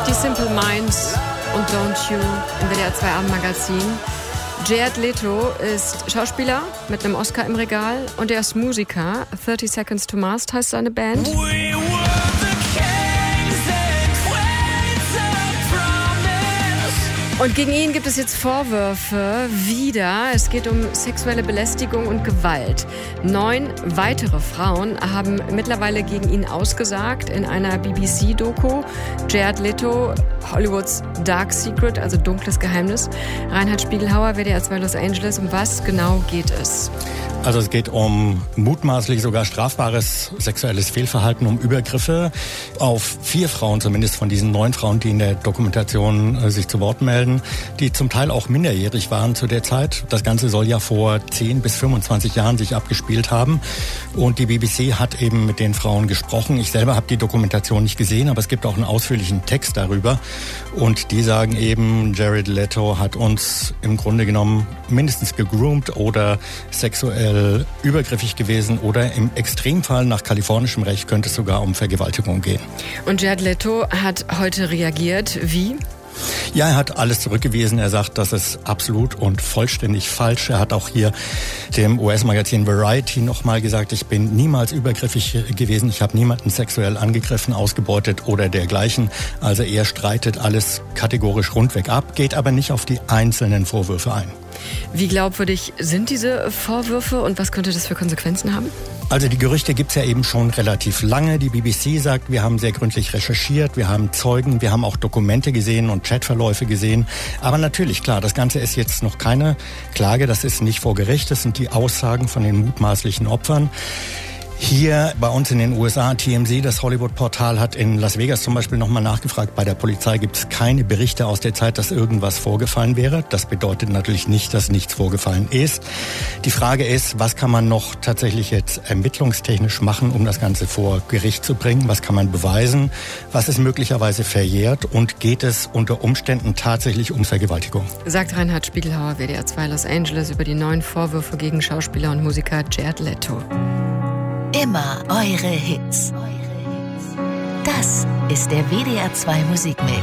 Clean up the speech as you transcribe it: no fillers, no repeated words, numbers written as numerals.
die Simple Minds und Don't You im WDR 2 Abendmagazin. Jared Leto ist Schauspieler mit einem Oscar im Regal und er ist Musiker. 30 Seconds to Mars heißt seine Band. Und gegen ihn gibt es jetzt Vorwürfe wieder. Es geht um sexuelle Belästigung und Gewalt. 9 weitere Frauen haben mittlerweile gegen ihn ausgesagt in einer BBC-Doku. Jared Leto, Hollywoods Dark Secret, also dunkles Geheimnis. Reinhard Spiegelhauer, WDR 2 Los Angeles. Um was genau geht es? Also es geht um mutmaßlich sogar strafbares sexuelles Fehlverhalten, um Übergriffe auf 4 Frauen, zumindest von diesen 9 Frauen, die in der Dokumentation sich zu Wort melden, die zum Teil auch minderjährig waren zu der Zeit. Das Ganze soll ja vor 10 bis 25 Jahren sich abgespielt haben. Und die BBC hat eben mit den Frauen gesprochen. Ich selber habe die Dokumentation nicht gesehen, aber es gibt auch einen ausführlichen Text darüber. Und die sagen eben, Jared Leto hat uns im Grunde genommen mindestens gegroomt oder sexuell übergriffig gewesen oder im Extremfall nach kalifornischem Recht könnte es sogar um Vergewaltigung gehen. Und Jared Leto hat heute reagiert. Wie? Ja, er hat alles zurückgewiesen. Er sagt, das ist absolut und vollständig falsch. Er hat auch hier dem US-Magazin Variety nochmal gesagt, ich bin niemals übergriffig gewesen. Ich habe niemanden sexuell angegriffen, ausgebeutet oder dergleichen. Also er streitet alles kategorisch rundweg ab, geht aber nicht auf die einzelnen Vorwürfe ein. Wie glaubwürdig sind diese Vorwürfe und was könnte das für Konsequenzen haben? Also die Gerüchte gibt's ja eben schon relativ lange. Die BBC sagt, wir haben sehr gründlich recherchiert, wir haben Zeugen, wir haben auch Dokumente gesehen und Chatverläufe gesehen. Aber natürlich, klar, das Ganze ist jetzt noch keine Klage, das ist nicht vor Gericht, das sind die Aussagen von den mutmaßlichen Opfern. Hier bei uns in den USA, TMZ, das Hollywood-Portal, hat in Las Vegas zum Beispiel nochmal nachgefragt. Bei der Polizei gibt es keine Berichte aus der Zeit, dass irgendwas vorgefallen wäre. Das bedeutet natürlich nicht, dass nichts vorgefallen ist. Die Frage ist, was kann man noch tatsächlich jetzt ermittlungstechnisch machen, um das Ganze vor Gericht zu bringen? Was kann man beweisen? Was ist möglicherweise verjährt? Und geht es unter Umständen tatsächlich um Vergewaltigung? Sagt Reinhard Spiegelhauer, WDR 2 Los Angeles, über die 9 Vorwürfe gegen Schauspieler und Musiker Jared Leto. Immer eure Hits. Das ist der WDR 2 Musikmix.